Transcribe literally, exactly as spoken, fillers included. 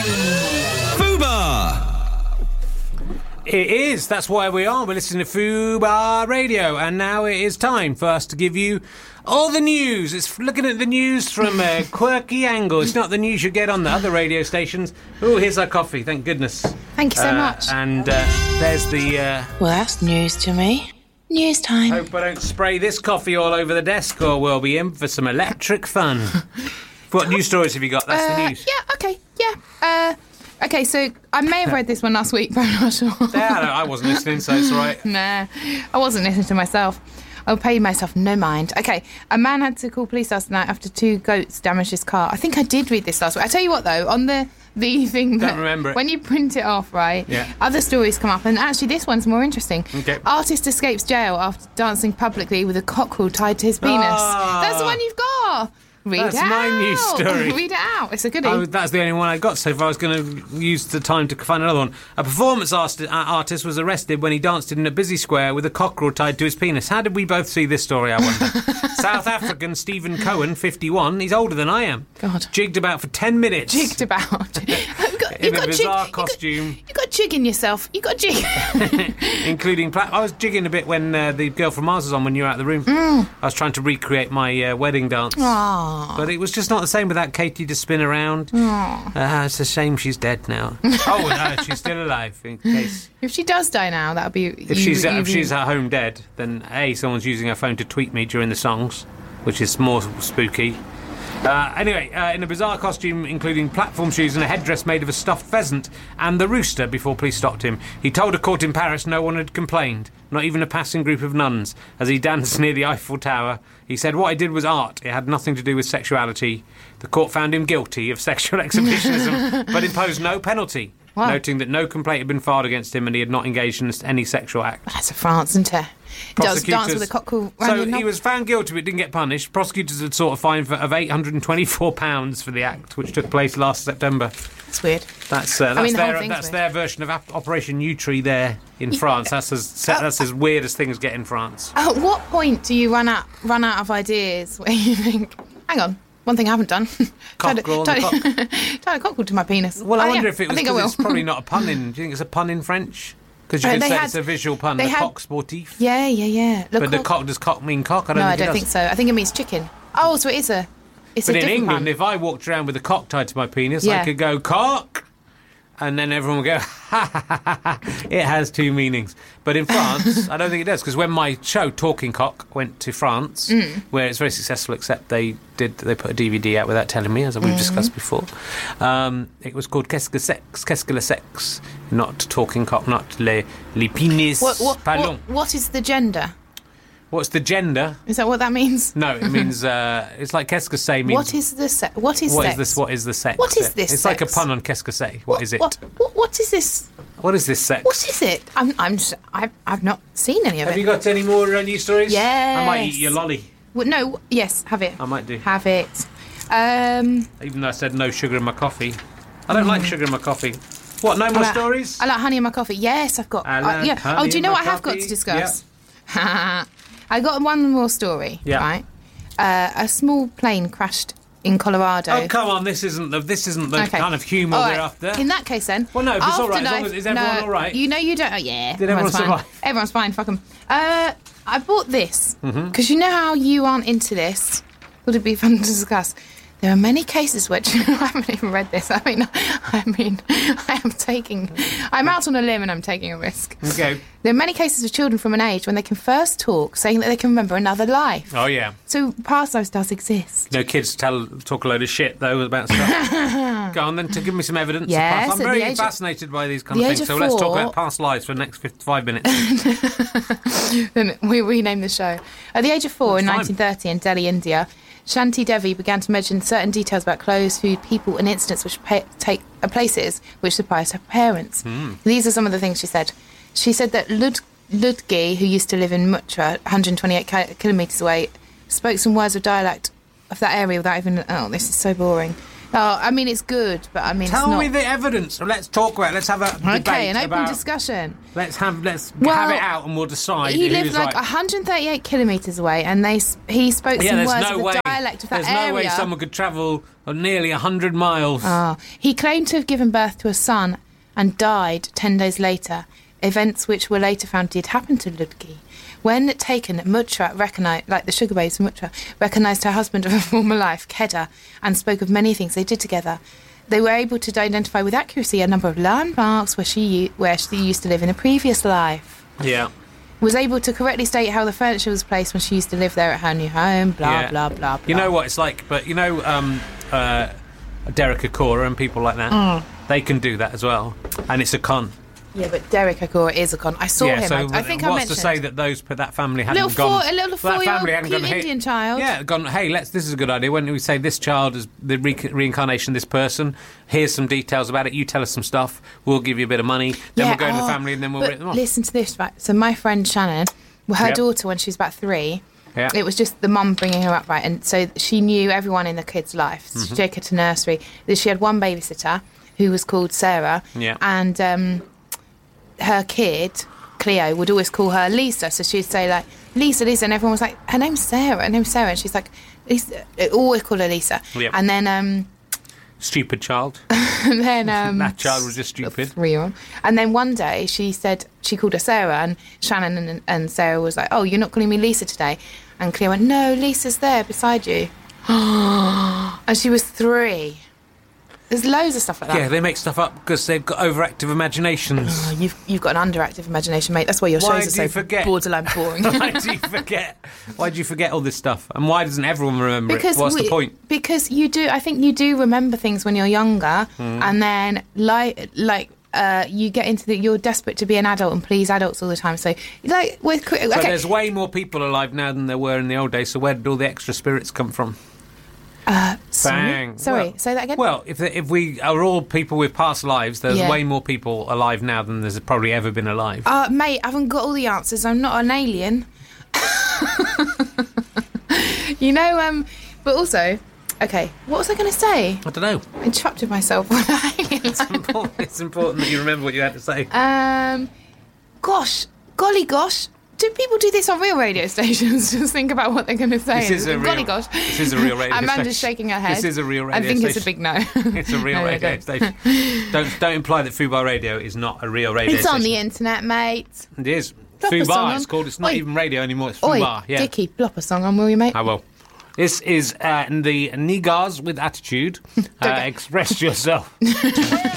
It is. That's why we are. We're listening to Fubar Radio, and now it is time for us to give you all the news. It's looking at the news from a quirky angle. It's not the news you get on the other radio stations. Oh, here's our coffee. Thank goodness. Thank you so uh, much. And uh, there's the... Uh, well, that's news to me. News time. Hope I don't spray this coffee all over the desk, or we'll be in for some electric fun. What news stories have you got? That's uh, the news. Yeah, okay, yeah. Uh... Okay, so I may have read this one last week, but I'm not sure. Yeah, no, I wasn't listening, so it's all right. Nah, I wasn't listening to myself. I'll pay myself no mind. Okay, a man had to call police last night after two goats damaged his car. I think I did read this last week. I tell you what, though, on the the thing that... Don't remember it. When you print it off, right, yeah. other stories come up, and actually this one's more interesting. Okay. Artist escapes jail after dancing publicly with a cockerel tied to his penis. Oh. That's the one you've got! Read That's it out. my news story. Read it out. It's a goodie. Oh, that's the only one I got so far. I was going to use the time to find another one. A performance art- artist was arrested when he danced in a busy square with a cockerel tied to his penis. How did we both see this story, I wonder? South African Stephen Cohen, fifty-one, he's older than I am. God. Jigged about for ten minutes. Jigged about. You've got, in you've a got bizarre jig, costume. You've got, you've got jigging yourself. You've got jig. Including... Pla- I was jigging a bit when uh, the Girl from Mars was on when you were out of the room. Mm. I was trying to recreate my uh, wedding dance. Aww. But it was just not the same without Katie to spin around. Uh, it's a shame she's dead now. Oh, no, she's still alive, in case... If she does die now, that'll be... If you, she's you, if you, she's at home dead, then A, someone's using her phone to tweet me during the songs, which is more spooky. Uh, anyway, uh, in a bizarre costume including platform shoes and a headdress made of a stuffed pheasant and the rooster before police stopped him, he told a court in Paris no one had complained, not even a passing group of nuns, as he danced near the Eiffel Tower. He said what I did was art, it had nothing to do with sexuality. The court found him guilty of sexual exhibitionism but imposed no penalty, wow. noting that no complaint had been filed against him and he had not engaged in any sexual act. That's a France, isn't it? Does dance with a cockerel. So he was found guilty but didn't get punished. Prosecutors had sought a fine for, of eight hundred twenty-four pounds for the act, which took place last September. That's weird. That's uh, that's, I mean, the their, that's their version of Operation Nutri there in yeah. France. That's as that's as weird as things get in France. At what point do you run out run out of ideas where you think, hang on, one thing I haven't done. Cockerel tied, cock. tied a cockerel to my penis. Well, I oh, wonder yeah, if it was because it's probably not a pun in... Do you think it's a pun in French? Because you uh, can say had, it's a visual pun, the had, coq sportif. Yeah, yeah, yeah. Le but coq, the cock, does cock mean cock? I don't no, think I don't it think so. I think it means chicken. Oh, so it is a... It's but a in England, pun. if I walked around with a cock tied to my penis, yeah. I could go, cock! And then everyone would go, ha, ha, ha, ha, ha. It has two meanings. But in France, I don't think it does, because when my show, Talking Cock, went to France, mm. where it's very successful, except they did they put a D V D out without telling me, as we've mm. discussed before, um, it was called Qu'est-ce que sexe? Qu'est-ce que le sexe? Not Talking Cock, not les, les penis what, what, ballons. What, what is the gender? What's the gender? Is that what that means? No, it means uh, it's like qu'est-ce que c'est means. What is the se- What is what sex? Is this, what is the sex? What is this? It's sex? like a pun on qu'est-ce que c'est. What, what is it? What, what, what is this? What is this sex? What is it? I'm. I'm. Just, I've. I've not seen any of have it. Have you got any more uh, news stories? Yes. I might eat your lolly. Well, no. Yes. Have it. I might do. Have it. Um. Even though I said no sugar in my coffee, I don't mm. like sugar in my coffee. What? No more I like, stories? I like honey in my coffee. Yes, I've got. I like uh, yeah. honey Oh, do you know in what my I have got coffee? to discuss? Yep. I got one more story. Yeah. Right. Uh, a small plane crashed in Colorado. Oh come on! This isn't the this isn't the okay. kind of humour right. we're after. In that case, then. Well, no, it's all right. As long Afterlife, as, is everyone no, all right? You know you don't. Oh, yeah. Did everyone fine. survive? Everyone's fine. Fuck them. Uh, I bought this because mm-hmm. you know how you aren't into this. Would it be fun to discuss? There are many cases which I haven't even read this. I mean, I mean, I am taking. I'm out on a limb and I'm taking a risk. Okay. There are many cases of children from an age when they can first talk, saying that they can remember another life. Oh yeah. So past lives does exist. No kids tell talk a load of shit though about stuff. Go on then to give me some evidence. Yes, I'm very of, fascinated by these kind of things. Of so four, let's talk about past lives for the next fifty-five minutes. Then we rename the show. At the age of four That's in fine. nineteen thirty in Delhi, India, Shanti Devi began to mention certain details about clothes, food, people and incidents which pay, take uh, places which surprised her parents. Mm. These are some of the things she said. She said that Lud, Ludgi, who used to live in Mutra, one hundred twenty-eight kilometres away, spoke some words of dialect of that area without even... Oh, this is so boring. Oh, I mean, it's good, but I mean, Tell it's not... me the evidence. Let's talk about it. Let's have a debate Okay, an open about... discussion. Let's have let's Well, have it out and we'll decide. He who's lived like right. one hundred thirty-eight kilometres away, and they s- he spoke Yeah, some there's words no of the way. dialect of that There's area. no way someone could travel nearly a hundred miles. Oh. He claimed to have given birth to a son and died ten days later, events which were later found did happen to Ludgi. When taken, Mutra recognised, like the sugar babes, Mutra recognised her husband of a former life, Kedar, and spoke of many things they did together. They were able to identify with accuracy a number of landmarks where she where she used to live in a previous life. Yeah. Was able to correctly state how the furniture was placed when she used to live there at her new home, blah, Yeah. blah, blah, blah. You know what it's like, but you know, um, uh, Derek Acora and people like that, Mm. they can do that as well, and it's a con. Yeah, but Derek Akora is a con. I saw yeah, him. so I, I think I what's mentioned. to say that those that family hadn't Little gone? four- a little that four-year-old family hadn't cute gone, hey- Indian child. Yeah, gone. Hey, let's. This is a good idea. When we say this child is the re- reincarnation of this person, here's some details about it. You tell us some stuff. We'll give you a bit of money. Then Yeah, we'll go to the oh, family, and then we'll but rip them off. listen to this, right? So my friend Shannon, well, her Yep. daughter, when she was about three, Yeah. it was just the mum bringing her up, right? And so she knew everyone in the kid's life. So Mm-hmm. she took her to nursery. She had one babysitter who was called Sarah. Yeah. And um, her kid, Cleo, would always call her Lisa. So she'd say, like, Lisa, Lisa. And everyone was like, her name's Sarah. Her name's Sarah. And she's like, Lisa. Always call her Lisa. Yep. And then... Um, Stupid child. and then um, That child was just stupid. three-year-old. And then one day she said she called her Sarah, and Shannon and, and Sarah was like, "Oh, you're not calling me Lisa today?" And Cleo went, "No, Lisa's there beside you." And she was three. There's loads of stuff like that. Yeah, they make stuff up because they've got overactive imaginations. Oh, you've you've got an underactive imagination, mate. That's why your Why shows do are you so forget? borderline boring. Why do you forget? Why do you forget all this stuff? And why doesn't everyone remember Because it? What's we- the point? Because you do. I think you do remember things when you're younger, Hmm. and then like like. Uh, you get into the, you're desperate to be an adult and please adults all the time. So, like, with cri- So okay, there's way more people alive now than there were in the old days. So where did all the extra spirits come from? uh, sorry, Bang. sorry, Well- say that again. Well, if if we are all people with past lives, there's Yeah. way more people alive now than there's probably ever been alive. Uh, mate, I haven't got all the answers. I'm not an alien. you know, um, but also, okay, what was I going to say? I don't know. I interrupted myself. on It's important, it's important that you remember what you had to say. um, gosh, golly gosh. Do people do this on real radio stations? Just think about what they're going to say. This is a golly real- gosh. this is a real radio Amanda's station. shaking her head. This is a real I radio think it's a station. big no. It's a real No, no, radio don't. station. Don't don't imply that Fubar Radio is not a real radio It's station. on the internet, mate. It is. Drop a song Fubar, on. it's called. It's not Oi. even radio anymore. It's Oi, Fubar. Yeah. Dickie, blop a song on, will you, mate? I will. This is uh, the Nigars with Attitude. Uh, Okay. express yourself.